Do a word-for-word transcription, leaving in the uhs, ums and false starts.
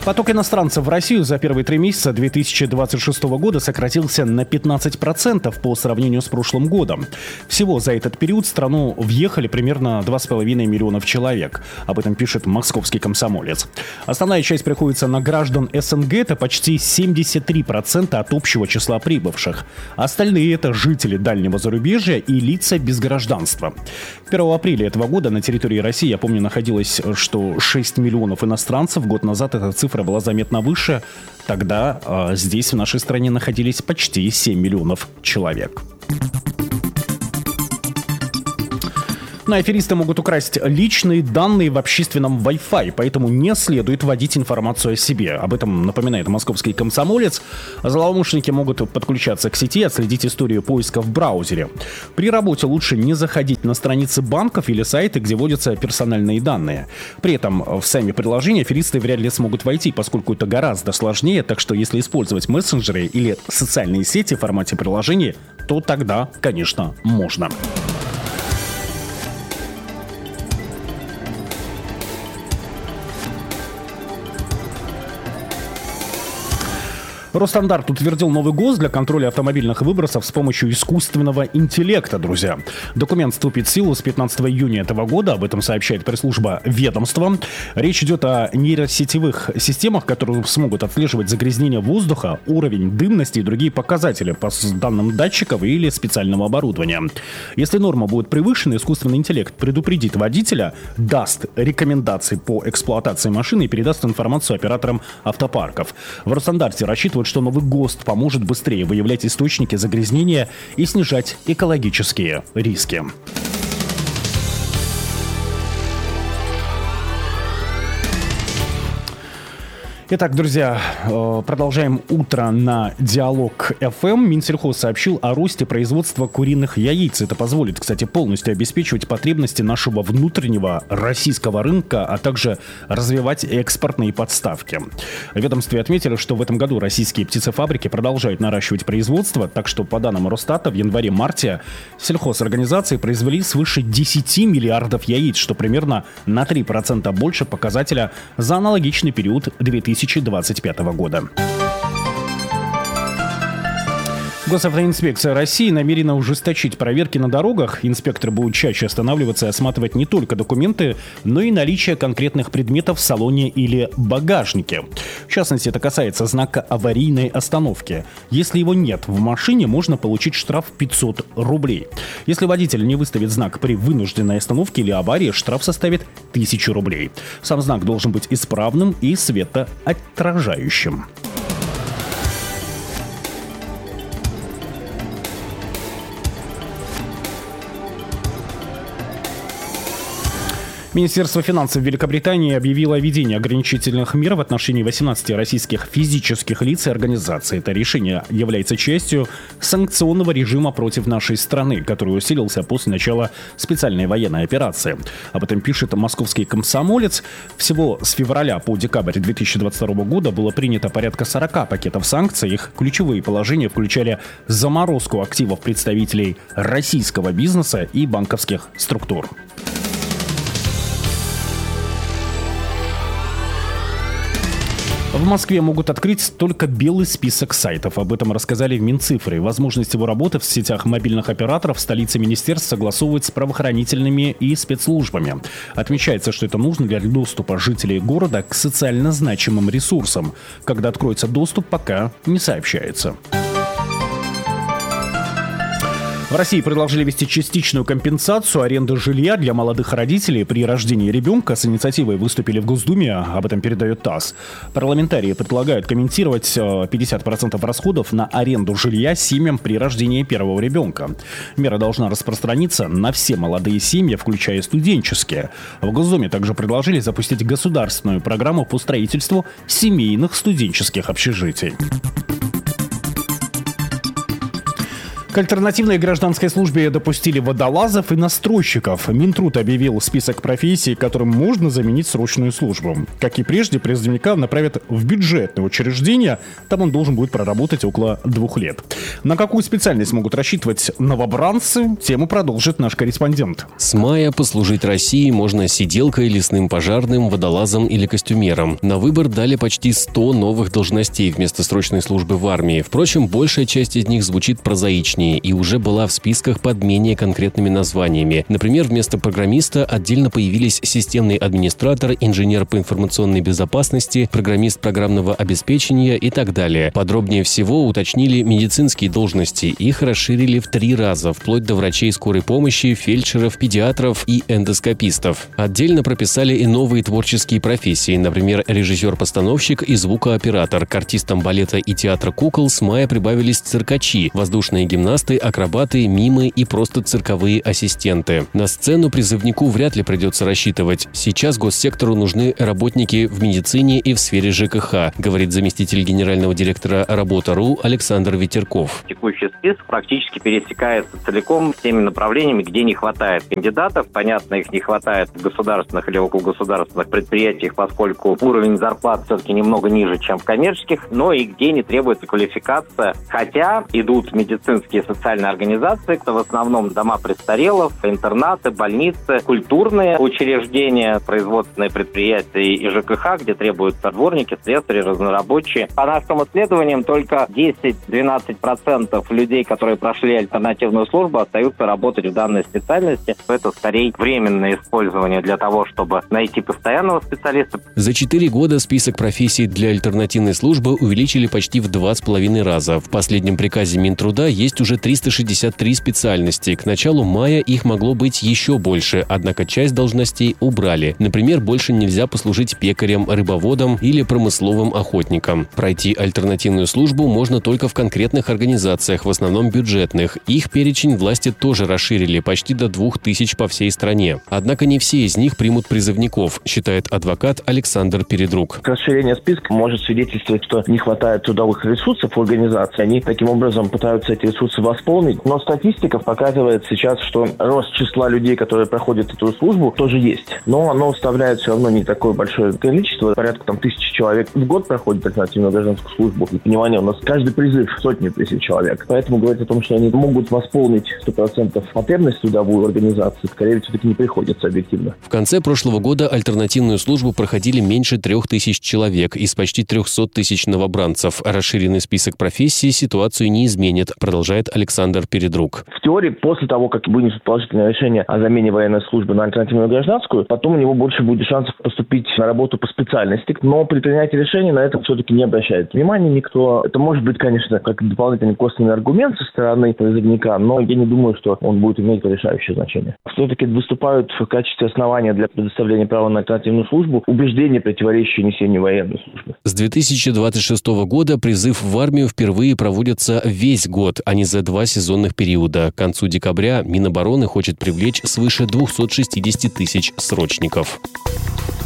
Поток иностранцев в Россию за первые три месяца две тысячи двадцать шестого года сократился на пятнадцать процентов по сравнению с прошлым годом. Всего за этот период в страну въехали примерно два с половиной миллионов человек. Об этом пишет «Московский комсомолец». Основная часть приходится на граждан СНГ, это почти семьдесят три процента от общего числа прибывших. Остальные — это жители дальнего зарубежья и лица без гражданства. первого апреля этого года на территории России, я помню, находилось, что шесть миллионов иностранцев. Год назад эта цифра была заметно выше. Тогда э, здесь, в нашей стране, находились почти семь миллионов человек. Но аферисты могут украсть личные данные в общественном Wi-Fi, поэтому не следует вводить информацию о себе. Об этом напоминает «Московский комсомолец». Злоумышленники могут подключаться к сети и отследить историю поиска в браузере. При работе лучше не заходить на страницы банков или сайты, где вводятся персональные данные. При этом в сами приложения аферисты вряд ли смогут войти, поскольку это гораздо сложнее, так что если использовать мессенджеры или социальные сети в формате приложений, то тогда, конечно, можно. Росстандарт утвердил новый ГОСТ для контроля автомобильных выбросов с помощью искусственного интеллекта, друзья. Документ вступит в силу с пятнадцатого июня этого года, об этом сообщает пресс-служба ведомства. Речь идет о нейросетевых системах, которые смогут отслеживать загрязнение воздуха, уровень дымности и другие показатели по данным датчиков или специального оборудования. Если норма будет превышена, искусственный интеллект предупредит водителя, даст рекомендации по эксплуатации машины и передаст информацию операторам автопарков. В Росстандарте рассчитывают, что новый ГОСТ поможет быстрее выявлять источники загрязнения и снижать экологические риски. Итак, друзья, продолжаем утро на Диалог эф эм. Минсельхоз сообщил о росте производства куриных яиц. Это позволит, кстати, полностью обеспечивать потребности нашего внутреннего российского рынка, а также развивать экспортные подставки. В ведомстве отметили, что в этом году российские птицефабрики продолжают наращивать производство, так что, по данным Росстата, в январе-марте сельхозорганизации произвели свыше десяти миллиардов яиц, что примерно на три процента больше показателя за аналогичный период две тысячи двадцать пятого года. Госавтоинспекция России намерена ужесточить проверки на дорогах. Инспекторы будут чаще останавливаться и осматривать не только документы, но и наличие конкретных предметов в салоне или багажнике. В частности, это касается знака аварийной остановки. Если его нет в машине, можно получить штраф пятьсот рублей. Если водитель не выставит знак при вынужденной остановке или аварии, штраф составит тысячу рублей. Сам знак должен быть исправным и светоотражающим. Министерство финансов Великобритании объявило о введении ограничительных мер в отношении восемнадцати российских физических лиц и организаций. Это решение является частью санкционного режима против нашей страны, который усилился после начала специальной военной операции. Об этом пишет «Московский комсомолец». Всего с февраля по декабрь две тысячи двадцать второго года было принято порядка сорока пакетов санкций. Их ключевые положения включали заморозку активов представителей российского бизнеса и банковских структур. В Москве могут открыть только белый список сайтов. Об этом рассказали в Минцифры. Возможность его работы в сетях мобильных операторов в столице министерств согласовывают с правоохранительными и спецслужбами. Отмечается, что это нужно для доступа жителей города к социально значимым ресурсам. Когда откроется доступ, пока не сообщается. В России предложили ввести частичную компенсацию аренды жилья для молодых родителей при рождении ребенка. С инициативой выступили в Госдуме, об этом передает ТАСС. Парламентарии предлагают комментировать пятьдесят процентов расходов на аренду жилья семьям при рождении первого ребенка. Мера должна распространиться на все молодые семьи, включая студенческие. В Госдуме также предложили запустить государственную программу по строительству семейных студенческих общежитий. К альтернативной гражданской службе допустили водолазов и настройщиков. Минтруд объявил список профессий, которым можно заменить срочную службу. Как и прежде, призывника направят в бюджетное учреждение. Там он должен будет проработать около двух лет. На какую специальность могут рассчитывать новобранцы, тему продолжит наш корреспондент. С мая послужить России можно сиделкой, лесным пожарным, водолазом или костюмером. На выбор дали почти сто новых должностей вместо срочной службы в армии. Впрочем, большая часть из них звучит прозаичнее и уже была в списках под менее конкретными названиями. Например, вместо программиста отдельно появились системный администратор, инженер по информационной безопасности, программист программного обеспечения и так далее. Подробнее всего уточнили медицинские должности. Их расширили в три раза, вплоть до врачей скорой помощи, фельдшеров, педиатров и эндоскопистов. Отдельно прописали и новые творческие профессии, например, режиссер-постановщик и звукооператор. К артистам балета и театра кукол с мая прибавились циркачи, воздушные гимнасты, акробаты, мимы и просто цирковые ассистенты. На сцену призывнику вряд ли придется рассчитывать. Сейчас госсектору нужны работники в медицине и в сфере ЖКХ, говорит заместитель генерального директора Работа.ру Александр Ветерков. Текущий список практически пересекается целиком с теми направлениями, где не хватает кандидатов. Понятно, их не хватает в государственных или окологосударственных предприятиях, поскольку уровень зарплат все-таки немного ниже, чем в коммерческих, но и где не требуется квалификация. Хотя идут медицинские социальные организации, это в основном дома престарелых, интернаты, больницы, культурные учреждения, производственные предприятия и ЖКХ, где требуются дворники, слесари, разнорабочие. По нашим исследованиям, только десять-двенадцать процентов людей, которые прошли альтернативную службу, остаются работать в данной специальности. Это скорее временное использование для того, чтобы найти постоянного специалиста. За четыре года список профессий для альтернативной службы увеличили почти в два с половиной раза. В последнем приказе Минтруда есть уже триста шестьдесят три специальности. К началу мая их могло быть еще больше, однако часть должностей убрали. Например, больше нельзя послужить пекарем, рыбоводом или промысловым охотником. Пройти альтернативную службу можно только в конкретных организациях, в основном бюджетных. Их перечень власти тоже расширили почти до двух тысяч по всей стране. Однако не все из них примут призывников, считает адвокат Александр Передрук. Расширение списка может свидетельствовать, что не хватает трудовых ресурсов в организации. Они таким образом пытаются эти ресурсы восполнить. Но статистика показывает сейчас, что рост числа людей, которые проходят эту службу, тоже есть. Но оно составляет все равно не такое большое количество. Порядка там тысячи человек в год проходит альтернативную гражданскую службу. Для понимания, у нас каждый призыв сотни тысяч человек. Поэтому говорить о том, что они могут восполнить сто процентов потребность трудовую организации, скорее все-таки не приходится объективно. В конце прошлого года альтернативную службу проходили меньше трех тысяч человек из почти трехсот тысяч новобранцев. Расширенный список профессий ситуацию не изменит, продолжает Александр Передрук. В теории, после того, как вынесут положительное решение о замене военной службы на альтернативную гражданскую, потом у него больше будет шансов поступить на работу по специальности. Но при принятии решения на это все-таки не обращает внимания никто. Это может быть, конечно, как дополнительный косвенный аргумент со стороны призывника, но я не думаю, что он будет иметь решающее значение. Все-таки выступают в качестве основания для предоставления права на альтернативную службу убеждения, противоречащие несению военной службы. С две тысячи двадцать шестого года призыв в армию впервые проводится весь год, а не за два сезонных периода. К концу декабря Минобороны хочет привлечь свыше двухсот шестидесяти тысяч срочников.